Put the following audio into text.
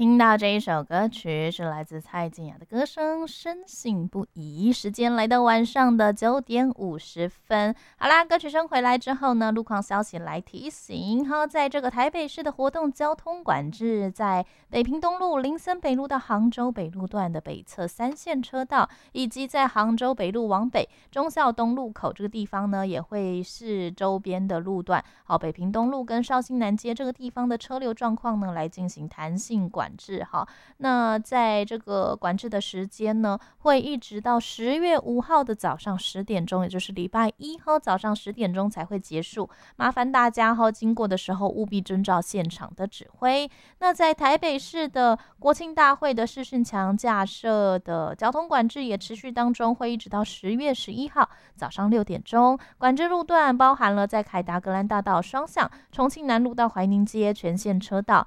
听到这一首歌曲是来自蔡健雅的歌声，深信不疑。时间来到晚上的9点50分。好啦，歌曲声回来之后呢，路况消息来提醒。好，在这个台北市的活动交通管制，在北平东路、林森北路到杭州北路段的北侧3线车道，以及在杭州北路往北忠孝东路口这个地方呢，也会是周边的路段。好，北平东路跟绍兴南街这个地方的车流状况呢，来进行弹性管制哈。那在这个管制的时间呢，会一直到10月5号的早上10点钟，也就是礼拜一哈早上10点钟才会结束。麻烦大家哈经过的时候务必遵照现场的指挥。那在台北市的国庆大会的视讯墙架设的交通管制也持续当中，会一直到10月11号早上6点钟。管制路段包含了在凯达格兰大道双向、重庆南路到怀宁街全线车道，